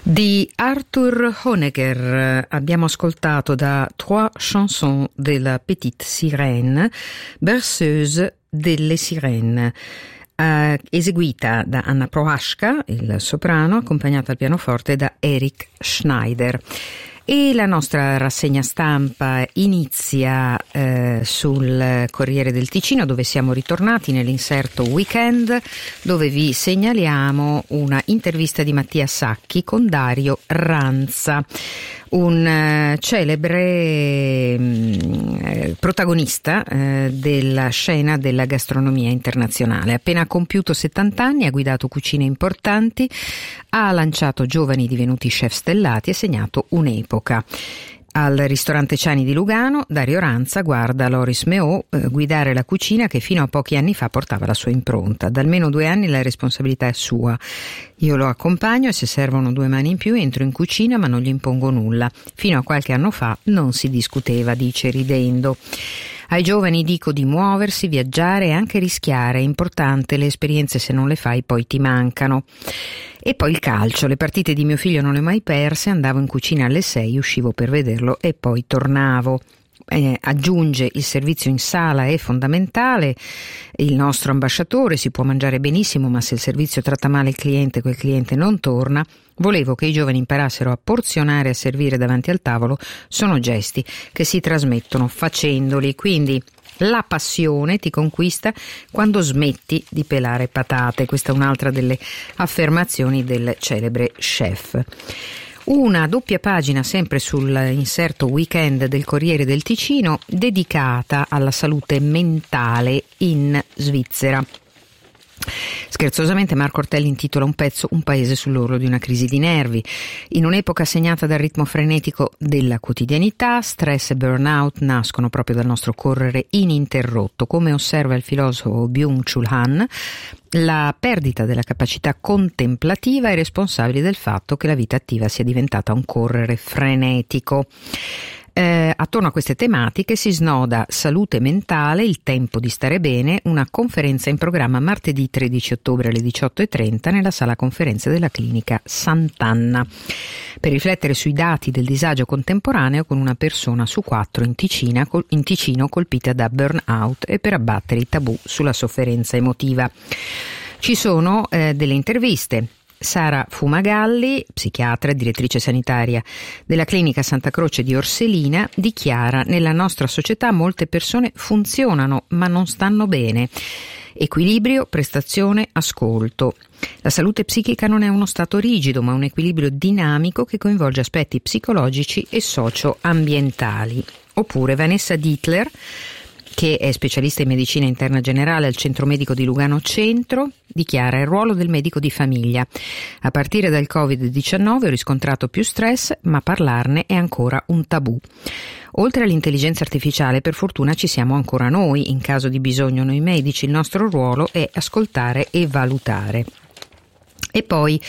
Di Arthur Honegger abbiamo ascoltato da Trois chansons de la petite sirène, berceuse delle sirene, eseguita da Anna Prohaska, il soprano, accompagnata al pianoforte da Eric Schneider. E la nostra rassegna stampa inizia sul Corriere del Ticino, dove siamo ritornati nell'inserto weekend, dove vi segnaliamo una intervista di Mattia Sacchi con Dario Ranza, un celebre protagonista della scena della gastronomia internazionale. Appena compiuto 70 anni, ha guidato cucine importanti, ha lanciato giovani divenuti chef stellati e segnato un'epoca. Al ristorante Ciani di Lugano, Dario Ranza guarda Loris Meaux guidare la cucina che fino a pochi anni fa portava la sua impronta. Da almeno 2 anni la responsabilità è sua. Io lo accompagno e se servono 2 mani in più entro in cucina, ma non gli impongo nulla. Fino a qualche anno fa non si discuteva, dice ridendo. Ai giovani dico di muoversi, viaggiare e anche rischiare. È importante, le esperienze se non le fai poi ti mancano. E poi il calcio, le partite di mio figlio non le ho mai perse, andavo in cucina alle 6, uscivo per vederlo e poi tornavo. Aggiunge: il servizio in sala è fondamentale, il nostro ambasciatore, si può mangiare benissimo ma se il servizio tratta male il cliente, quel cliente non torna. Volevo che i giovani imparassero a porzionare e a servire davanti al tavolo. Sono gesti che si trasmettono facendoli, quindi la passione ti conquista quando smetti di pelare patate. Questa è un'altra delle affermazioni del celebre chef. Una doppia pagina sempre sull'inserto weekend del Corriere del Ticino dedicata alla salute mentale in Svizzera. Scherzosamente Marco Ortelli intitola un pezzo "Un paese sull'orlo di una crisi di nervi". In un'epoca segnata dal ritmo frenetico della quotidianità, stress e burnout nascono proprio dal nostro correre ininterrotto. Come osserva il filosofo Byung-Chul Han, la perdita della capacità contemplativa è responsabile del fatto che la vita attiva sia diventata un correre frenetico. Attorno a queste tematiche si snoda Salute mentale, il tempo di stare bene, una conferenza in programma martedì 13 ottobre alle 18:30 nella sala conferenze della clinica Sant'Anna, per riflettere sui dati del disagio contemporaneo con una persona su 4 in Ticino colpita da burnout e per abbattere i tabù sulla sofferenza emotiva. Ci sono delle interviste. Sara Fumagalli, psichiatra e direttrice sanitaria della clinica Santa Croce di Orselina, dichiara: nella nostra società molte persone funzionano ma non stanno bene. Equilibrio, prestazione, ascolto. La salute psichica non è uno stato rigido, ma un equilibrio dinamico che coinvolge aspetti psicologici e socio-ambientali. Oppure Vanessa Dietler, che è specialista in medicina interna generale al Centro Medico di Lugano Centro, dichiara: il ruolo del medico di famiglia. A partire dal Covid-19 ho riscontrato più stress, ma parlarne è ancora un tabù. Oltre all'intelligenza artificiale, per fortuna ci siamo ancora noi. In caso di bisogno noi medici, il nostro ruolo è ascoltare e valutare. E poi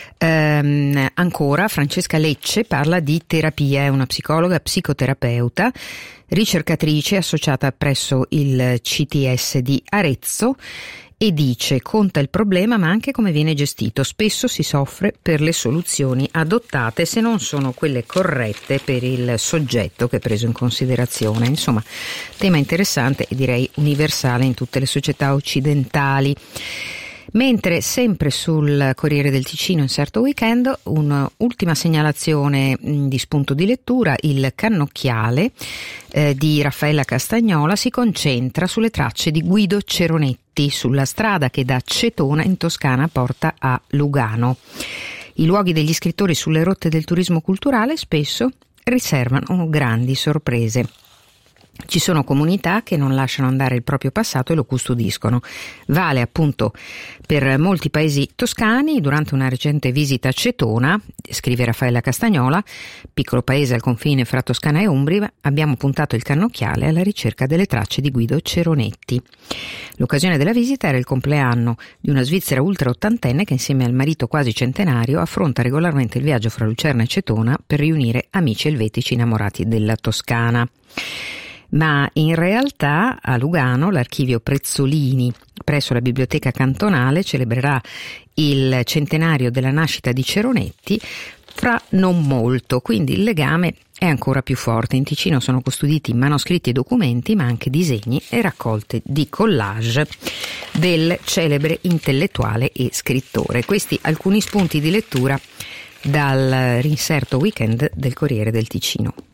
ancora Francesca Lecce parla di terapia, è una psicologa psicoterapeuta, ricercatrice associata presso il CTS di Arezzo, e dice: conta il problema ma anche come viene gestito, spesso si soffre per le soluzioni adottate se non sono quelle corrette per il soggetto che è preso in considerazione. Insomma, tema interessante e direi universale in tutte le società occidentali. Mentre sempre sul Corriere del Ticino, inserto weekend, un'ultima segnalazione di spunto di lettura: il Cannocchiale di Raffaella Castagnola si concentra sulle tracce di Guido Ceronetti sulla strada che da Cetona in Toscana porta a Lugano. I luoghi degli scrittori sulle rotte del turismo culturale spesso riservano grandi sorprese. Ci sono comunità che non lasciano andare il proprio passato e lo custodiscono. Vale appunto per molti paesi toscani. Durante una recente visita a Cetona, scrive Raffaella Castagnola, piccolo paese al confine fra Toscana e Umbria, abbiamo puntato il cannocchiale alla ricerca delle tracce di Guido Ceronetti. L'occasione della visita era il compleanno di una svizzera ultra ottantenne che insieme al marito quasi centenario affronta regolarmente il viaggio fra Lucerna e Cetona per riunire amici elvetici innamorati della Toscana. Ma in realtà a Lugano l'archivio Prezzolini presso la biblioteca cantonale celebrerà il centenario della nascita di Ceronetti fra non molto, quindi il legame è ancora più forte. In Ticino sono custoditi manoscritti e documenti, ma anche disegni e raccolte di collage del celebre intellettuale e scrittore. Questi alcuni spunti di lettura dal rinserto weekend del Corriere del Ticino.